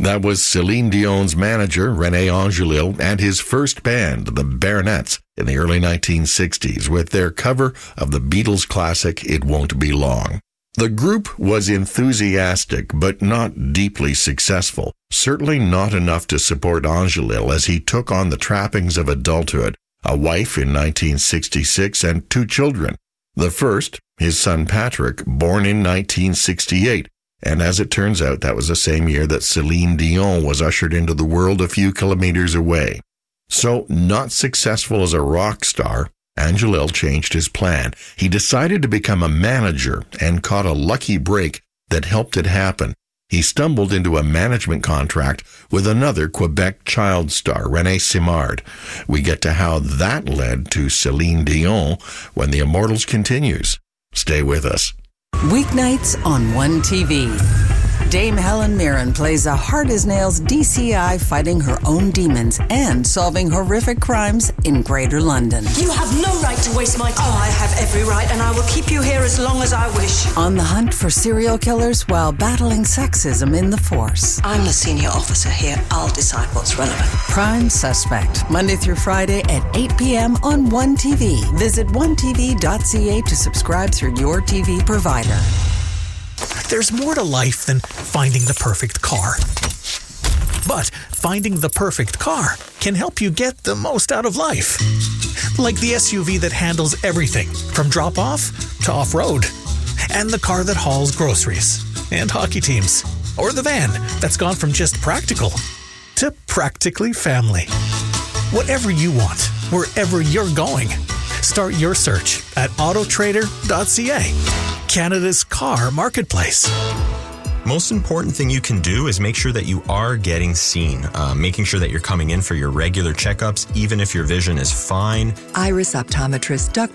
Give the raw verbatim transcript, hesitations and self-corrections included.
That was Celine Dion's manager, René Angelil, and his first band, the Baronets, in the early nineteen sixties, with their cover of the Beatles classic, It Won't Be Long. The group was enthusiastic, but not deeply successful, certainly not enough to support Angelil as he took on the trappings of adulthood, a wife in nineteen sixty-six and two children. The first, his son Patrick, born in nineteen sixty-eight, and as it turns out, that was the same year that Celine Dion was ushered into the world a few kilometers away. So, not successful as a rock star, Angelil changed his plan. He decided to become a manager and caught a lucky break that helped it happen. He stumbled into a management contract with another Quebec child star, René Simard. We get to how that led to Celine Dion when The Immortals continues. Stay with us. Weeknights on One T V. Dame Helen Mirren plays a hard-as-nails D C I fighting her own demons and solving horrific crimes in Greater London. You have no right to waste my time. Oh, I have every right, and I will keep you here as long as I wish. On the hunt for serial killers while battling sexism in the force. I'm the senior officer here. I'll decide what's relevant. Prime Suspect, Monday through Friday at eight p.m. on One T V. Visit one t v dot c a to subscribe through your T V provider. There's more to life than finding the perfect car. But finding the perfect car can help you get the most out of life. Like the S U V that handles everything from drop-off to off-road. And the car that hauls groceries and hockey teams. Or the van that's gone from just practical to practically family. Whatever you want, wherever you're going. Start your search at auto trader dot c a. Canada's car marketplace. Most important thing you can do is make sure that you are getting seen, uh, making sure that you're coming in for your regular checkups, even if your vision is fine. Iris optometrist Doctor